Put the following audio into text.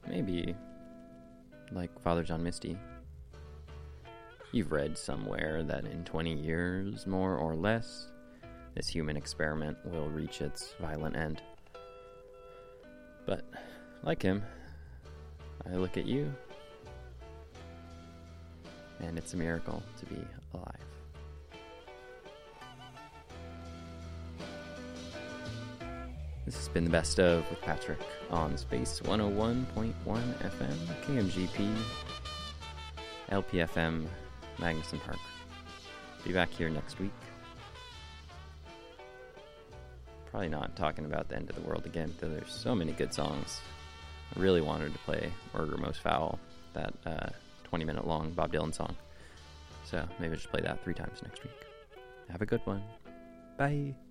maybe like Father John Misty. You've read somewhere that in 20 years, more or less, this human experiment will reach its violent end. But, like him, I look at you, and it's a miracle to be alive. This has been the Best Of with Patrick on Space 101.1 FM, KMGP, LPFM, Magnuson Park. Be back here next week. Probably not talking about the end of the world again, though there's so many good songs. I really wanted to play Murder Most Foul, that 20-minute long Bob Dylan song. So maybe I'll just play that 3 times next week. Have a good one. Bye.